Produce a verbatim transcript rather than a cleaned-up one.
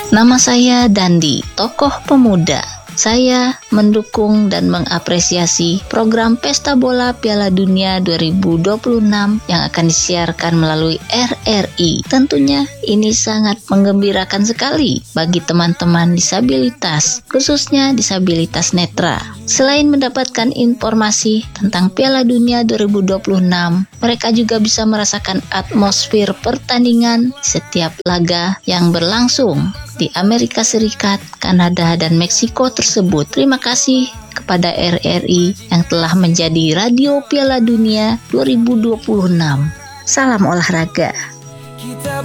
Nama saya Dandi, tokoh pemuda. Saya mendukung dan mengapresiasi program Pesta Bola Piala Dunia dua ribu dua puluh enam yang akan disiarkan melalui R R I. Tentunya ini sangat menggembirakan sekali bagi teman-teman disabilitas, khususnya disabilitas netra. Selain mendapatkan informasi tentang Piala Dunia dua ribu dua puluh enam, mereka juga bisa merasakan atmosfer pertandingan setiap laga yang berlangsung di Amerika Serikat, Kanada, dan Meksiko tersebut. Terima kasih kepada R R I yang telah menjadi Radio Piala Dunia dua ribu dua puluh enam. Salam olahraga. Kita